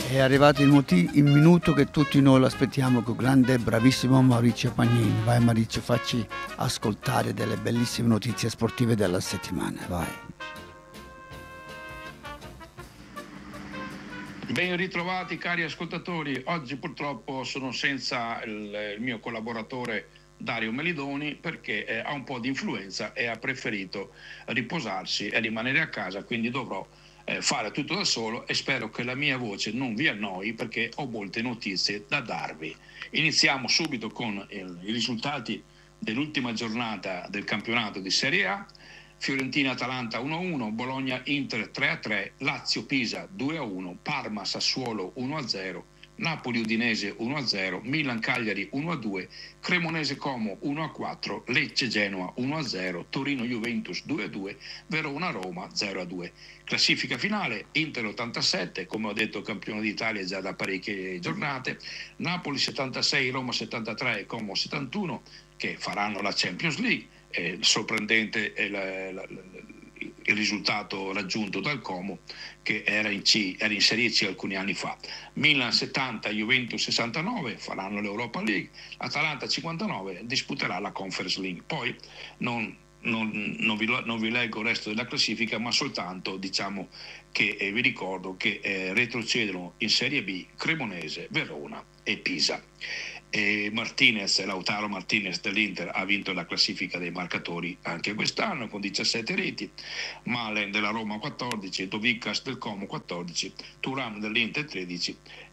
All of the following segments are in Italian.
È arrivato il minuto che tutti noi lo aspettiamo con grande e bravissimo Maurizio Pagnini. Vai Maurizio, facci ascoltare delle bellissime notizie sportive della settimana, vai. Ben ritrovati cari ascoltatori, oggi purtroppo sono senza il mio collaboratore Dario Melidoni perché ha un po' di influenza e ha preferito riposarsi e rimanere a casa, quindi dovrò fare tutto da solo e spero che la mia voce non vi annoi perché ho molte notizie da darvi. Iniziamo subito con i risultati dell'ultima giornata del campionato di Serie A. Fiorentina-Atalanta 1-1, Bologna-Inter 3-3, Lazio-Pisa 2-1, Parma-Sassuolo 1-0, Napoli-Udinese 1-0, Milan-Cagliari 1-2, Cremonese-Como 1-4, Lecce-Genoa 1-0, Torino-Juventus 2-2, Verona-Roma 0-2. Classifica finale, Inter 87, come ho detto campione d'Italia già da parecchie giornate, Napoli 76, Roma 73 e Como 71 che faranno la Champions League. Sorprendente il risultato raggiunto dal Como che era in Serie C alcuni anni fa. Milan 70, Juventus 69 faranno l'Europa League, Atalanta 59 disputerà la Conference League. Poi non vi leggo il resto della classifica, ma soltanto diciamo che vi ricordo che retrocedono in Serie B Cremonese, Verona e Pisa. E Lautaro Martinez dell'Inter ha vinto la classifica dei marcatori anche quest'anno con 17 reti, Malen della Roma 14, Dovickas del Como 14, Thuram dell'Inter 13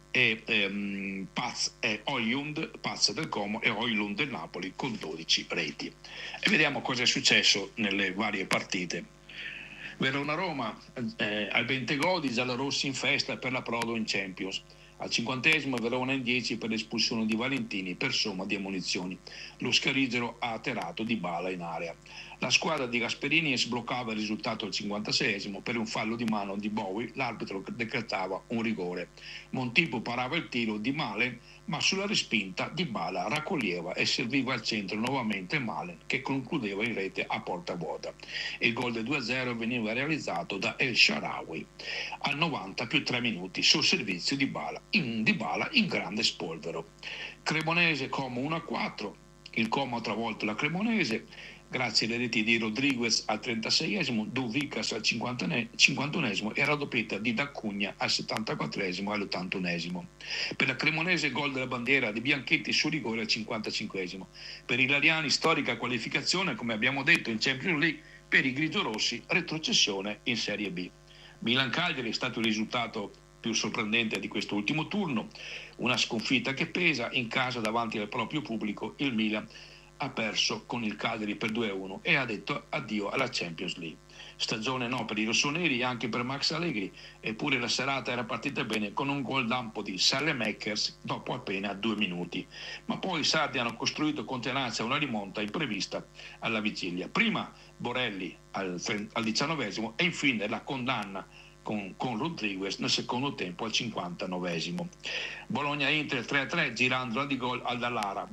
e Paz del Como e Højlund del Napoli con 12 reti. E vediamo cosa è successo nelle varie partite. Verona-Roma, al Bentegodi, giallorossi in festa per l'approdo in Champions. Al 50esimo Verona in 10 per l'espulsione di Valentini per somma di ammonizioni. Lo Scarigero ha atterrato Dybala in area. La squadra di Gasperini sbloccava il risultato al 56esimo per un fallo di mano di Bowie, l'arbitro decretava un rigore. Montipo parava il tiro di Malen, ma sulla respinta Dybala raccoglieva e serviva al centro nuovamente Malen, che concludeva in rete a porta vuota. Il gol del 2-0 veniva realizzato da El Shaarawy al 90 più 3 minuti sul servizio di Dybala in grande spolvero. Cremonese Como 1-4, il Como ha travolto la Cremonese grazie alle reti di Rodriguez al 36esimo, Dovickas al 51esimo e raddoppietta di Dacugna al 74esimo e all'81esimo. Per la Cremonese gol della bandiera di Bianchetti su rigore al 55esimo. Per i Lariani storica qualificazione, come abbiamo detto, in Champions League, per i grigiorossi retrocessione in Serie B. Milan-Cagliari è stato il risultato più sorprendente di questo ultimo turno, una sconfitta che pesa. In casa davanti al proprio pubblico il Milan ha perso con il Cagliari per 2-1 e ha detto addio alla Champions League. Stagione no per i rossoneri, anche per Max Allegri, eppure la serata era partita bene con un gol lampo di Saelemaekers dopo appena 2 minuti. Ma poi i sardi hanno costruito con tenacia una rimonta imprevista alla vigilia. Prima Borelli al 19esimo e infine la condanna con Rodriguez nel secondo tempo al 59esimo. Bologna-Inter 3-3, girandola di gol al Dallara.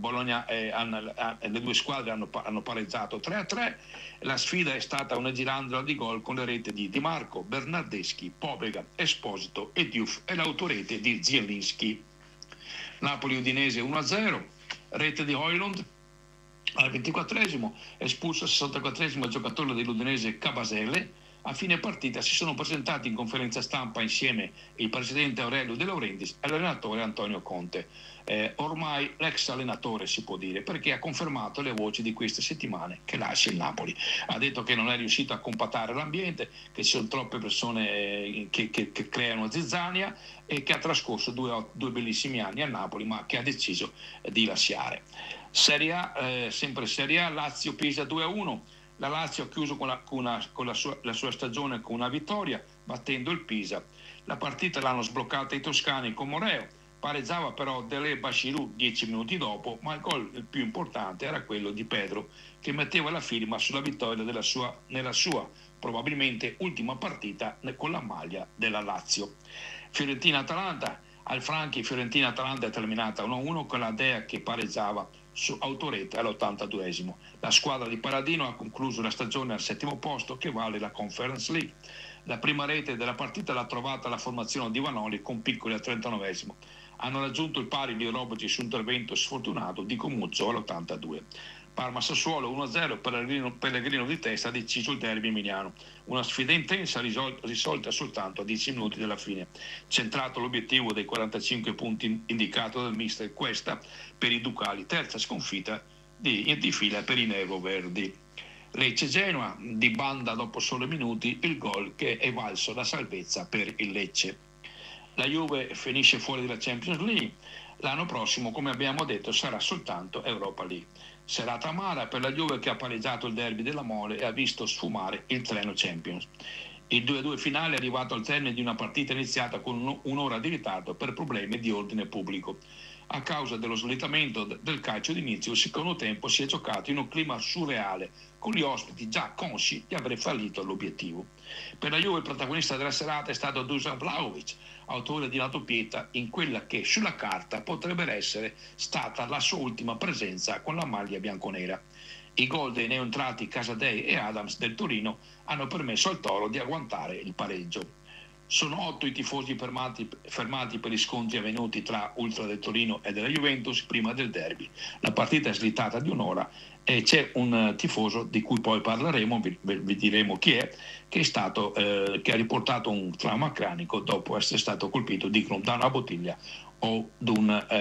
Le due squadre hanno pareggiato 3-3. La sfida è stata una girandola di gol con le reti di Di Marco, Bernardeschi, Pobega, Esposito e Diouf e l'autorete di Zielinski. Napoli-Udinese 1-0, rete di Højlund al 24esimo, espulso al 64esimo il giocatore dell'Udinese Cabasele. A fine partita si sono presentati in conferenza stampa insieme il presidente Aurelio De Laurentiis e l'allenatore Antonio Conte. Ormai l'ex allenatore si può dire, perché ha confermato le voci di queste settimane che lascia il Napoli. Ha detto che non è riuscito a compatare l'ambiente, che ci sono troppe persone che creano zizzania e che ha trascorso due bellissimi anni a Napoli, ma che ha deciso di lasciare. Serie A, sempre Serie A, Lazio-Pisa 2-1. La Lazio ha chiuso la sua stagione con una vittoria, battendo il Pisa. La partita l'hanno sbloccata i toscani con Moreo, pareggiava però Dele Bashiru 10 minuti dopo, ma il gol più importante era quello di Pedro, che metteva la firma sulla vittoria nella sua probabilmente ultima partita con la maglia della Lazio. Fiorentina-Atalanta, al Franchi Fiorentina-Atalanta è terminata 1-1 con la Dea che pareggiava su Autorete all'82esimo. La squadra di Paladino ha concluso la stagione al 7° posto che vale la Conference League. La prima rete della partita l'ha trovata la formazione di Vanoli con Piccoli al 39esimo. Hanno raggiunto il pari di Roboci su intervento sfortunato di Comuzzo all'82. Parma-Sassuolo 1-0, Pellegrino di testa ha deciso il derby emiliano. Una sfida intensa risolta soltanto a 10 minuti dalla fine. Centrato l'obiettivo dei 45 punti indicato dal mister, questa per i Ducali, terza sconfitta di fila per i neroverdi. Lecce-Genoa, di banda dopo solo minuti, il gol che è valso la salvezza per il Lecce. La Juve finisce fuori dalla Champions League. L'anno prossimo, come abbiamo detto, sarà soltanto Europa League. Serata amara per la Juve che ha pareggiato il derby della Mole e ha visto sfumare il treno Champions. Il 2-2 finale è arrivato al termine di una partita iniziata con un'ora di ritardo per problemi di ordine pubblico. A causa dello slittamento del calcio d'inizio, il secondo tempo si è giocato in un clima surreale, con gli ospiti già consci di aver fallito l'obiettivo. Per la Juve il protagonista della serata è stato Dusan Vlahovic, autore di una doppietta in quella che sulla carta potrebbe essere stata la sua ultima presenza con la maglia bianconera. I gol dei neoentrati Casadei e Adams del Torino hanno permesso al Toro di agguantare il pareggio. Sono 8 i tifosi fermati per gli scontri avvenuti tra Ultra del Torino e della Juventus prima del derby. La partita è slittata di un'ora e c'è un tifoso di cui poi parleremo, vi diremo chi è, che ha riportato un trauma cranico dopo essere stato colpito, dicono, da una bottiglia o da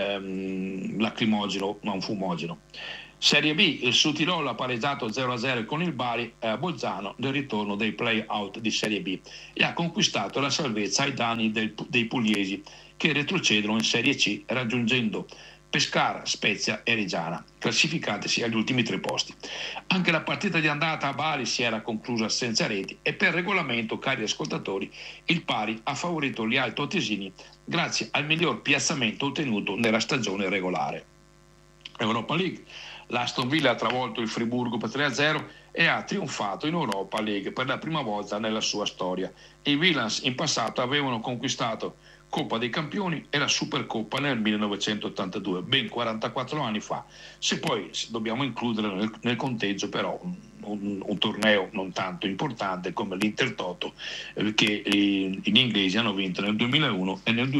un lacrimogeno, ma un fumogeno. Serie B, il Sud-Tirolo ha pareggiato 0-0 con il Bari a Bolzano nel ritorno dei play-out di Serie B e ha conquistato la salvezza ai danni dei pugliesi che retrocedono in Serie C raggiungendo Pescara, Spezia e Reggiana, classificatesi agli ultimi 3 posti. Anche la partita di andata a Bari si era conclusa senza reti e per regolamento, cari ascoltatori, il pari ha favorito gli altoatesini grazie al miglior piazzamento ottenuto nella stagione regolare. Europa League. L'Aston Villa ha travolto il Friburgo per 3-0 e ha trionfato in Europa League per la prima volta nella sua storia. I Villans in passato avevano conquistato Coppa dei Campioni e la Supercoppa nel 1982, ben 44 anni fa. Se poi dobbiamo includere nel conteggio però un torneo non tanto importante come l'Intertoto che gli inglesi hanno vinto nel 2001 e nel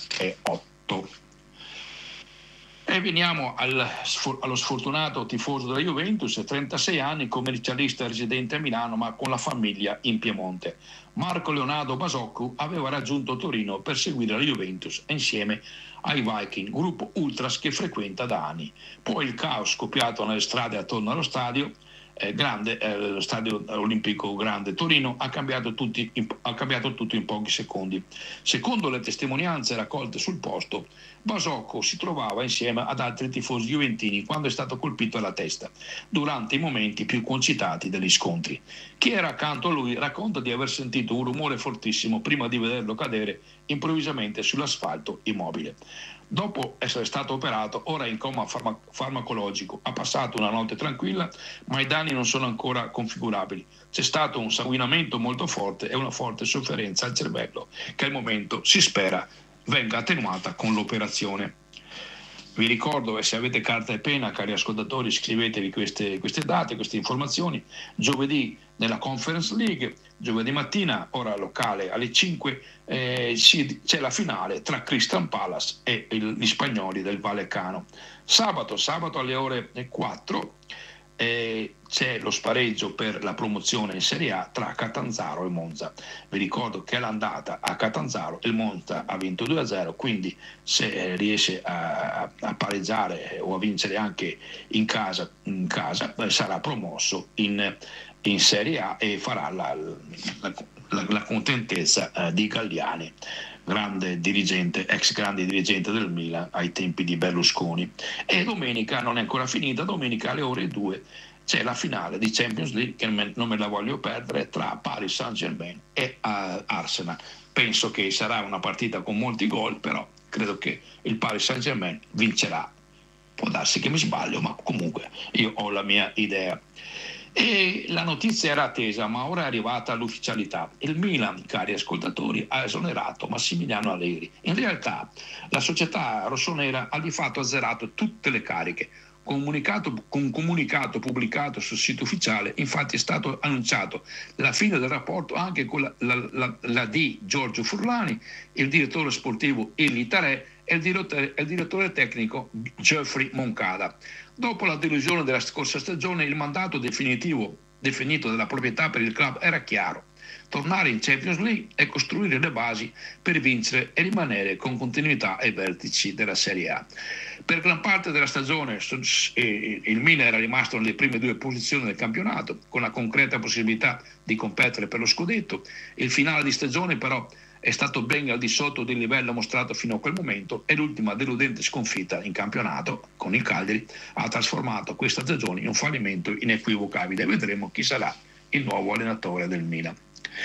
2008. E veniamo allo sfortunato tifoso della Juventus, 36 anni, commercialista residente a Milano ma con la famiglia in Piemonte. Marco Leonardo Basocco aveva raggiunto Torino per seguire la Juventus insieme ai Viking, gruppo ultras che frequenta da anni. Poi il caos scoppiato nelle strade attorno allo stadio lo stadio olimpico grande Torino ha cambiato tutto in pochi secondi. Secondo le testimonianze raccolte sul posto, Basocco si trovava insieme ad altri tifosi juventini quando è stato colpito alla testa, durante i momenti più concitati degli scontri. Chi era accanto a lui racconta di aver sentito un rumore fortissimo prima di vederlo cadere improvvisamente sull'asfalto immobile. Dopo essere stato operato, ora è in coma farmacologico, ha passato una notte tranquilla, ma i danni non sono ancora configurabili. C'è stato un sanguinamento molto forte e una forte sofferenza al cervello, che al momento si spera venga attenuata con l'operazione. Vi ricordo, se avete carta e penna, cari ascoltatori, scrivetevi queste date, queste informazioni. Giovedì nella Conference League, giovedì mattina, ora locale alle 5, c'è la finale tra Crystal Palace e gli spagnoli del Vallecano. Sabato alle ore 4 c'è lo spareggio per la promozione in Serie A tra Catanzaro e Monza. Vi ricordo che all'andata a Catanzaro il Monza ha vinto 2-0, quindi se riesce a pareggiare o a vincere anche in casa sarà promosso in Serie A e farà la contentezza di Galliani, ex grande dirigente del Milan ai tempi di Berlusconi. E domenica non è ancora finita, domenica alle ore 2 c'è la finale di Champions League, che non me la voglio perdere, tra Paris Saint-Germain e Arsenal. Penso che sarà una partita con molti gol, però credo che il Paris Saint-Germain vincerà. Può darsi che mi sbaglio, ma comunque io ho la mia idea. E la notizia era attesa, ma ora è arrivata l'ufficialità. Il Milan, cari ascoltatori, ha esonerato Massimiliano Allegri. In realtà la società rossonera ha di fatto azzerato tutte le cariche, Con un comunicato pubblicato sul sito ufficiale, infatti, è stato annunciato la fine del rapporto anche con la D. Giorgio Furlani, il direttore sportivo Illy Tarè e il direttore tecnico Geoffrey Moncada. Dopo la delusione della scorsa stagione, il mandato definito dalla proprietà per il club era chiaro: tornare in Champions League e costruire le basi per vincere e rimanere con continuità ai vertici della Serie A. Per gran parte della stagione il Milan era rimasto nelle prime 2 posizioni del campionato, con la concreta possibilità di competere per lo scudetto. Il finale di stagione però è stato ben al di sotto del livello mostrato fino a quel momento, e l'ultima deludente sconfitta in campionato con il Cagliari ha trasformato questa stagione in un fallimento inequivocabile. Vedremo chi sarà il nuovo allenatore del Milan.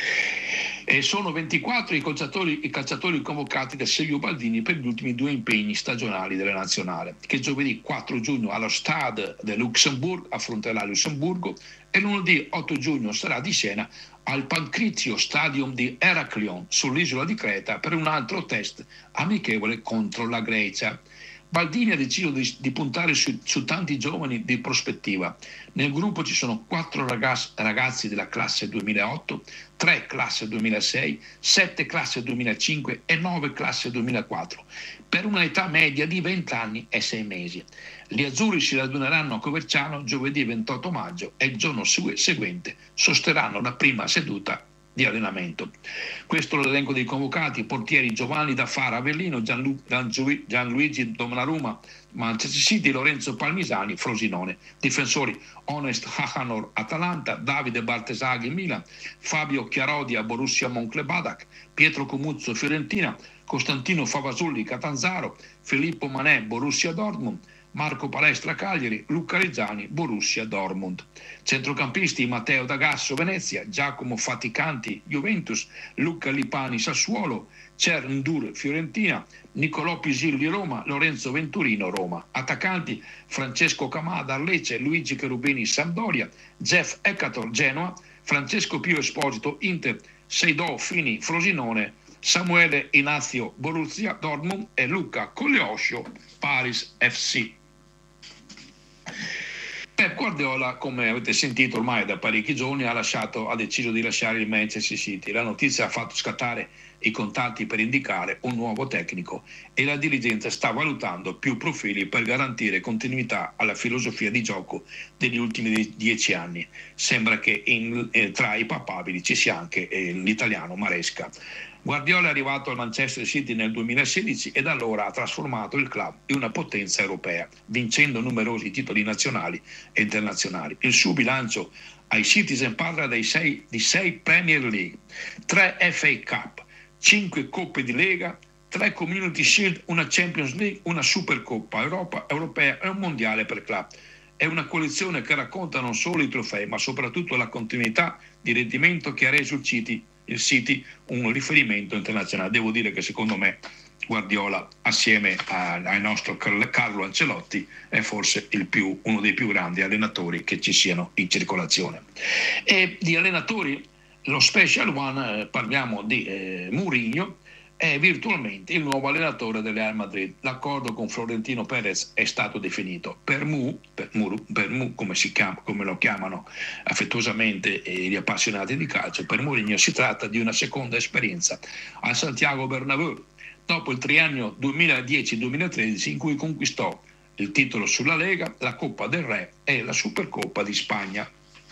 E sono 24 i calciatori convocati da Silvio Baldini per gli ultimi 2 impegni stagionali della nazionale, che giovedì 4 giugno allo Stade de Luxembourg affronterà Lussemburgo e lunedì 8 giugno sarà di Siena al Pancrizio Stadium di Heraklion sull'isola di Creta per un altro test amichevole contro la Grecia. Baldini ha deciso di puntare su tanti giovani di prospettiva. Nel gruppo ci sono 4 ragazzi della classe 2008, 3 classe 2006, 7 classe 2005 e 9 classe 2004, per una età media di 20 anni e 6 mesi. Gli azzurri si raduneranno a Coverciano giovedì 28 maggio e il giorno seguente sosterranno la prima seduta di allenamento. Questo è l'elenco dei convocati: portieri Giovanni Daffara Avellino, Gianluigi Donnarumma Manchester City, Lorenzo Palmisani Frosinone. Difensori: Honest Hahanor Atalanta, Davide Bartesaghi Milan, Fabio Chiarodia Borussia Mönchengladbach, Pietro Comuzzo Fiorentina, Costantino Favasulli Catanzaro, Filippo Manè Borussia Dortmund, Marco Palestra Cagliari, Luca Reggiani Borussia Dortmund. Centrocampisti: Matteo D'Agasso Venezia, Giacomo Faticanti Juventus, Luca Lipani Sassuolo, Cer Fiorentina, Nicolò Pisilli Roma, Lorenzo Venturino Roma. Attaccanti: Francesco Camada Lecce, Luigi Cherubini Sampdoria, Jeff Eckator Genoa, Francesco Pio Esposito Inter, Seidò Fini Frosinone, Samuele Inazio Borussia Dortmund e Luca Coglioscio Paris FC. Pep Guardiola, come avete sentito ormai da parecchi giorni, ha deciso di lasciare il Manchester City. La notizia ha fatto scattare i contatti per indicare un nuovo tecnico e la dirigenza sta valutando più profili per garantire continuità alla filosofia di gioco degli ultimi 10 anni. Sembra che tra i papabili ci sia anche l'italiano Maresca. Guardiola è arrivato al Manchester City nel 2016 e da allora ha trasformato il club in una potenza europea, vincendo numerosi titoli nazionali e internazionali. Il suo bilancio ai Citizen parla di 6 Premier League, 3 FA Cup, 5 Coppe di Lega, 3 Community Shield, una Champions League, una Supercoppa europea e un mondiale per club. È una collezione che racconta non solo i trofei, ma soprattutto la continuità di rendimento che ha reso il City un riferimento internazionale. Devo dire che secondo me Guardiola, assieme al nostro Carlo Ancelotti, è forse uno dei più grandi allenatori che ci siano in circolazione. E di allenatori, lo special one, parliamo di Mourinho, è virtualmente il nuovo allenatore del Real Madrid. L'accordo con Florentino Perez è stato definito. Per Mu, come lo chiamano affettuosamente gli appassionati di calcio, per Mourinho si tratta di una seconda esperienza al Santiago Bernabéu, dopo il triennio 2010-2013 in cui conquistò il titolo sulla Lega, la Coppa del Re e la Supercoppa di Spagna.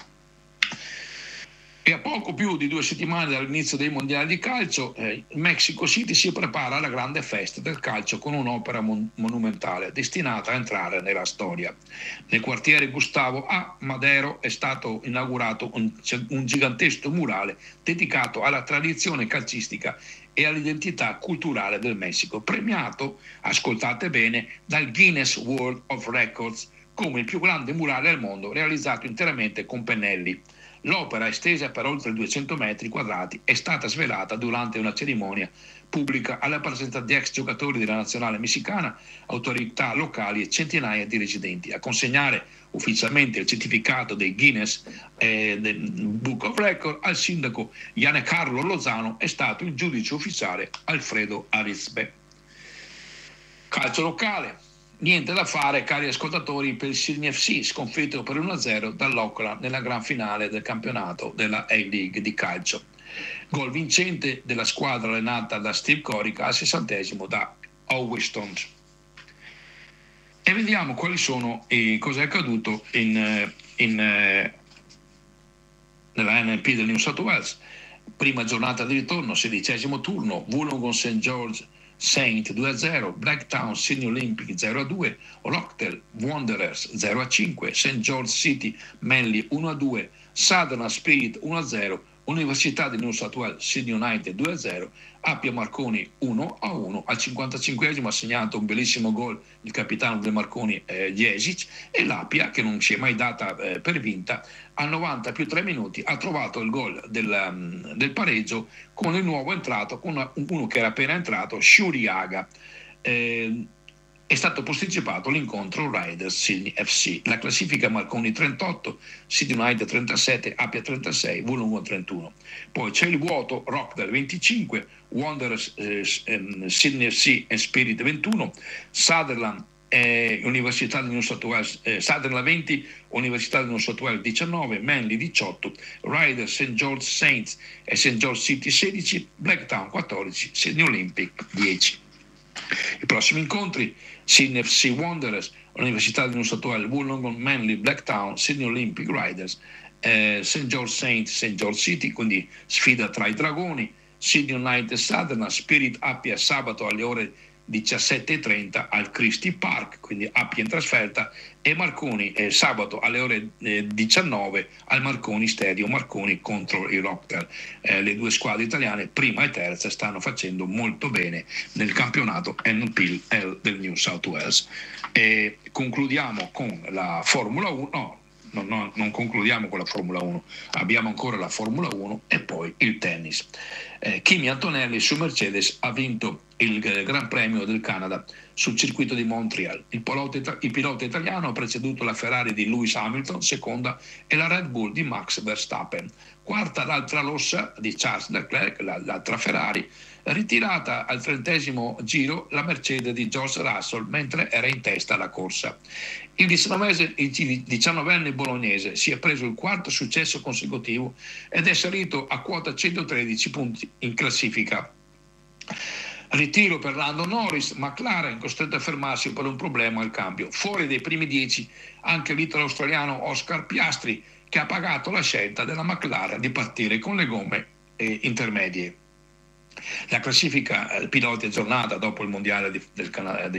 E a poco più di 2 settimane dall'inizio dei mondiali di calcio, Mexico City si prepara alla grande festa del calcio con un'opera monumentale destinata a entrare nella storia. Nel quartiere Gustavo A. Madero è stato inaugurato un gigantesco murale dedicato alla tradizione calcistica e all'identità culturale del Messico, premiato, ascoltate bene, dal Guinness World of Records come il più grande murale al mondo realizzato interamente con pennelli. L'opera, estesa per oltre 200 metri quadrati, è stata svelata durante una cerimonia pubblica alla presenza di ex giocatori della nazionale messicana, autorità locali e centinaia di residenti. A consegnare ufficialmente il certificato dei Guinness del Book of Record al sindaco Giancarlo Lozano è stato il giudice ufficiale Alfredo Arizbe. Calcio locale. Niente da fare, cari ascoltatori, per il Sydney FC, sconfitto per 1-0 dall'Auckland nella gran finale del campionato della A-League di calcio. Gol vincente della squadra allenata da Steve Corica al 60° da Houston. E vediamo quali sono e cosa è accaduto nella NLP del New South Wales. Prima giornata di ritorno, 16° turno, Wollongong St. George Saint 2-0, Blacktown Sydney Olympic 0-2, Rockdale Wanderers 0-5, St. George City Manly 1-2, Southern Spirit 1-0, Università di New South Wales Sydney United 2-0, Appia Marconi 1-1. Al 55° ha segnato un bellissimo gol il capitano del Marconi Jesic, e l'Appia, che non si è mai data per vinta, al 90 più 3 minuti ha trovato il gol del pareggio con il nuovo entrato, con uno che era appena entrato, Shuriaga. È stato posticipato l'incontro Riders Sydney FC. La classifica: Marconi 38, Sydney United 37, Appia 36, Wollongong 31. Poi c'è il vuoto: Rockdale 25, Wanderers Sydney FC e Spirit 21, Sutherland Università di New South Wales, Sutherland 20, Università di New South Wales 19, Manly 18, Riders St. George Saints e St. George City 16, Blacktown 14, Sydney Olympic 10. I prossimi incontri: Sydney FC Wanderers, Università di New South Wales, Wollongong, Manly, Blacktown, Sydney Olympic, Riders, St. George Saints, St. George City, quindi sfida tra i dragoni, Sydney United Sutherland, Spirit Appia sabato alle ore 17:30 al Christie Park, quindi Appia in trasferta, e Marconi sabato alle ore 19 al Marconi Stadium, Marconi contro i Rockdale. Le due squadre italiane, prima e terza, stanno facendo molto bene nel campionato NPL del New South Wales. E concludiamo con la Formula 1. Non concludiamo con la Formula 1, abbiamo ancora la Formula 1 e poi il tennis. Kimi Antonelli su Mercedes ha vinto il Gran Premio del Canada sul circuito di Montreal. Il pilota italiano ha preceduto la Ferrari di Lewis Hamilton, seconda, e la Red Bull di Max Verstappen. Quarta l'altra rossa di Charles Leclerc, l'altra Ferrari. Ritirata al 30° giro la Mercedes di George Russell mentre era in testa alla corsa. Il 19enne bolognese si è preso il quarto successo consecutivo ed è salito a quota 113 punti in classifica. Ritiro per Lando Norris, McLaren costretto a fermarsi per un problema al cambio. Fuori dai primi 10 anche l'italo-australiano Oscar Piastri, che ha pagato la scelta della McLaren di partire con le gomme intermedie. La classifica piloti aggiornata dopo il mondiale del Canada,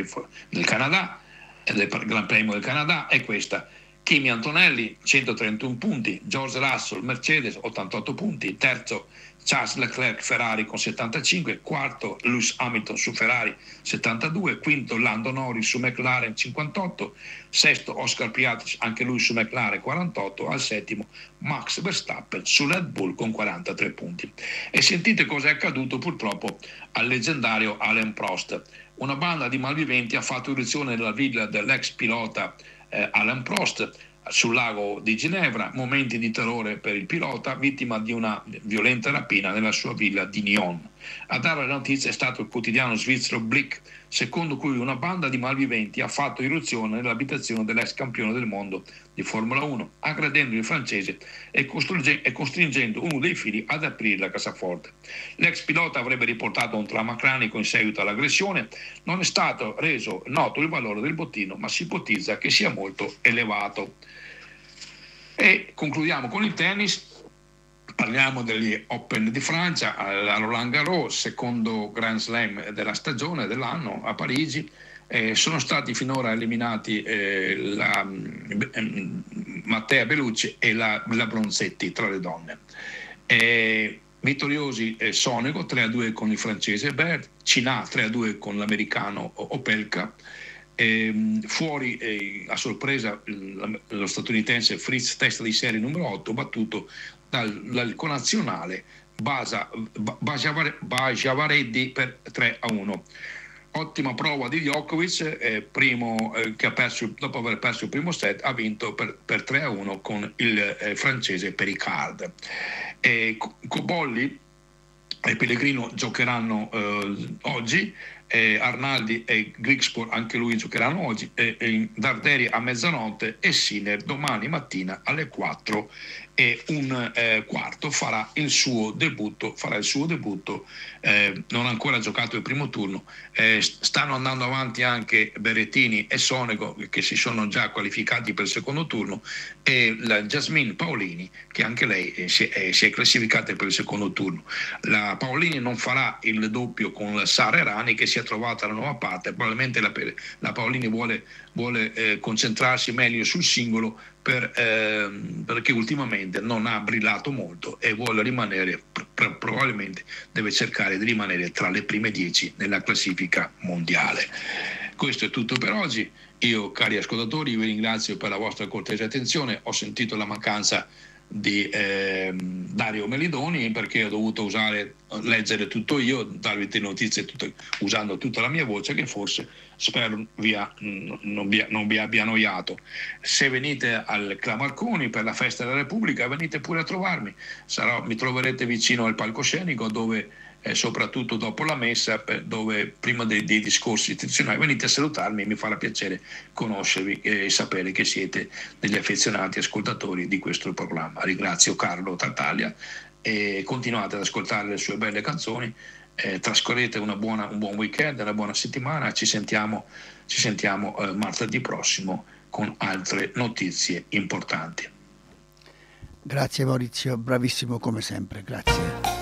del Gran Premio del Canada, è questa: Kimi Antonelli 131 punti, George Russell Mercedes 88 punti, terzo Charles Leclerc Ferrari con 75, quarto Lewis Hamilton su Ferrari 72, quinto Lando Norris su McLaren 58, sesto Oscar Piastri anche lui su McLaren 48, al settimo Max Verstappen su Red Bull con 43 punti. E sentite cosa è accaduto purtroppo al leggendario Alain Prost. Una banda di malviventi ha fatto irruzione nella villa dell'ex pilota Alain Prost sul lago di Ginevra. Momenti di terrore per il pilota, vittima di una violenta rapina nella sua villa di Nyon. A dare la notizia è stato il quotidiano svizzero Blick, secondo cui una banda di malviventi ha fatto irruzione nell'abitazione dell'ex campione del mondo di Formula 1, aggredendo il francese e costringendo uno dei figli ad aprire la cassaforte. L'ex pilota avrebbe riportato un trauma cranico in seguito all'aggressione. Non è stato reso noto il valore del bottino, ma si ipotizza che sia molto elevato. E concludiamo con il tennis. Parliamo degli Open di Francia, a Roland Garros, secondo Grand Slam della stagione, dell'anno, a Parigi. Sono stati finora eliminati Mattea Bellucci e la Bronzetti tra le donne. Vittoriosi Sonego 3-2 con il francese Bert, Cina 3-2 con l'americano Opelka. Fuori a sorpresa lo statunitense Fritz, testa di serie numero 8, battuto dal connazionale Bajavareddi per 3-1. Ottima prova di Djokovic, primo che ha perso, dopo aver perso il primo set, ha vinto per 3-1 con il francese Pericard. Cobolli e Pellegrino giocheranno oggi. Arnaldi e Grigspor anche lui giocheranno oggi, Darderi a mezzanotte e Sinner domani mattina alle 4 e un quarto farà il suo debutto, non ha ancora giocato il primo turno. Stanno andando avanti anche Berrettini e Sonego, che si sono già qualificati per il secondo turno, e la Jasmine Paolini, che anche lei si è classificata per il secondo turno. La Paolini non farà il doppio con la Sara Errani, che si è trovata alla nuova parte. Probabilmente la Paolini vuole concentrarsi meglio sul singolo, perché ultimamente non ha brillato molto e vuole rimanere, probabilmente deve cercare di rimanere tra le prime 10 nella classifica mondiale. Questo è tutto per oggi. Io, cari ascoltatori, vi ringrazio per la vostra cortese attenzione. Ho sentito la mancanza di Dario Melidoni, perché ho dovuto leggere tutto io, darvi le notizie usando tutta la mia voce, che forse spero non vi abbia annoiato. Se venite al Clamarconi per la festa della Repubblica, venite pure a trovarmi. Mi troverete vicino al palcoscenico, dove soprattutto dopo la messa, dove prima dei discorsi istituzionali venite a salutarmi. Mi farà piacere conoscervi e sapere che siete degli affezionati ascoltatori di questo programma. Ringrazio Carlo Tartaglia e continuate ad ascoltare le sue belle canzoni. Trascorrete un buon weekend, una buona settimana. Ci sentiamo martedì prossimo con altre notizie importanti. Grazie Maurizio, bravissimo come sempre, grazie.